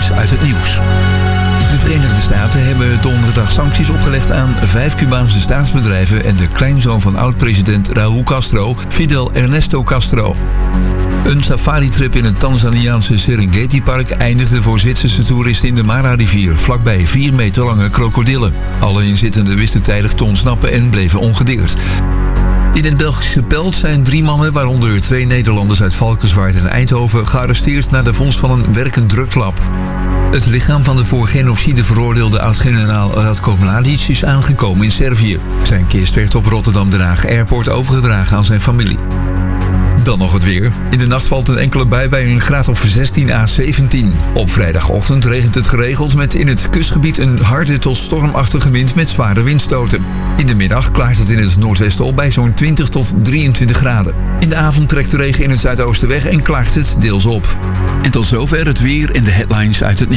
headlines uit het nieuws. De Verenigde Staten hebben donderdag sancties opgelegd aan 5 Cubaanse staatsbedrijven en de kleinzoon van oud-president Raúl Castro, Fidel Ernesto Castro. Een safari-trip in het Tanzaniaanse Serengeti-park eindigde voor Zwitserse toeristen in de Mara-rivier, vlakbij 4 meter lange krokodillen. Alle inzittenden wisten tijdig te ontsnappen en bleven ongedeerd. In het Belgische Pelt zijn 3 mannen, waaronder 2 Nederlanders uit Valkenswaard en Eindhoven, gearresteerd na de vondst van een werkend drugslab. Het lichaam van de voor genocide veroordeelde oud-generaal Ratko Mladic is aangekomen in Servië. Zijn kist werd op Rotterdam-Den Haag Airport overgedragen aan zijn familie. Dan nog het weer. In de nacht valt een enkele bui bij een graad of 16 à 17. Op vrijdagochtend regent het geregeld met in het kustgebied een harde tot stormachtige wind met zware windstoten. In de middag klaart het in het noordwesten op bij zo'n 20 tot 23 graden. In de avond trekt de regen in het zuidoosten weg en klaart het deels op. En tot zover het weer en de headlines uit het nieuws.